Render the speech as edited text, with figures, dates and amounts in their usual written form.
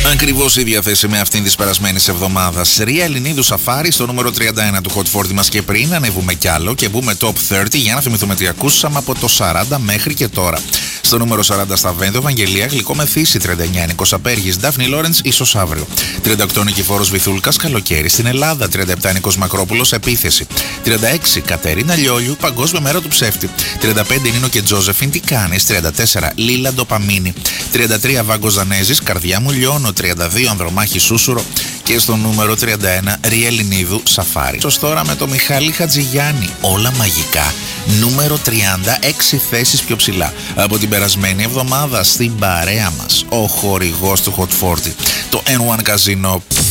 Ακριβώς η διαθέση με αυτήν της περασμένης εβδομάδας. Ρία Ελληνίδου Σαφάρι στο νούμερο 31 του Hot 40 μας, και πριν ανεβούμε κι άλλο και μπούμε top 30 για να θυμηθούμε τι ακούσαμε από το 40 μέχρι και τώρα. Στο νούμερο 40 στα Βένδο, Βαγγελία Γλυκό Μεθύσι, 39 Νίκος Απέργης, Ντάφνη Λόρεντς, ίσως αύριο. 38 Νικηφόρος Βυθούλκας, Καλοκαίρι στην Ελλάδα. 37 Νίκος Μακρόπουλος, Επίθεση. 36 Κατερίνα Λιόλιου, Παγκόσμια Μέρα του Ψεύτη. 35 Νίνο και Τζόζεφιν, Τι κάνεις. 34 Λίλα Ντοπαμίνη. 33 Βάγκος Δανέζης, Καρδιά μου λιώνω. 32 Ανδρομάχη Σούσουρο. Και στο νούμερο 31 Ρία Ελληνίδου Σαφάρι. Ωστόσο τώρα με το Μιχάλη Χατζηγιάννη, Όλα μαγικά. Νούμερο 30, 6 θέσεις πιο ψηλά από την περασμένη εβδομάδα στην παρέα μας. Ο χορηγός του Hot 40, το N1 Casino.